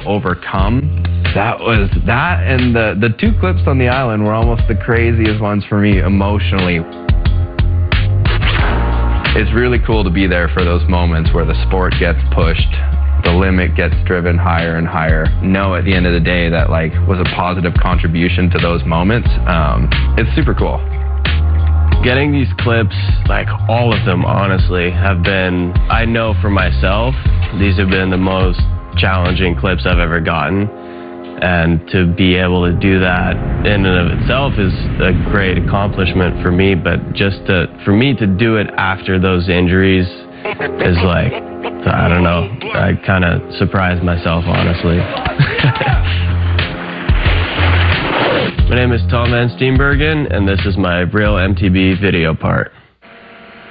overcome. That and the two clips on the island were almost the craziest ones for me emotionally. It's really cool to be there for those moments where the sport gets pushed, the limit gets driven higher and higher. Know at the end of the day that like was a positive contribution to those moments. It's super cool. Getting these clips, like all of them honestly, have been, I know for myself, these have been the most challenging clips I've ever gotten. And to be able to do that in and of itself is a great accomplishment for me, but just for me to do it after those injuries is like, I don't know, I kind of surprised myself, honestly. My name is Tom Van Steenbergen, and this is my Real MTB video part.